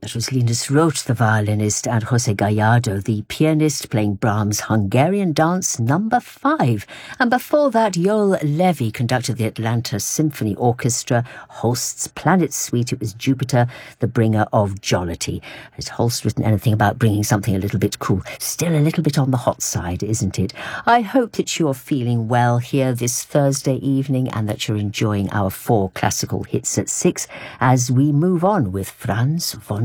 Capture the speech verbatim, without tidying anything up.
That was Linus Roth, the violinist, and Jose Gallardo, the pianist, playing Brahms' Hungarian Dance number five. And before that, Joel Levy conducted the Atlanta Symphony Orchestra, Holst's Planet Suite. It was Jupiter, the bringer of jollity. Has Holst written anything about bringing something a little bit cool? Still a little bit on the hot side, isn't it? I hope that you're feeling well here this Thursday evening and that you're enjoying our four classical hits at six as we move on with Franz von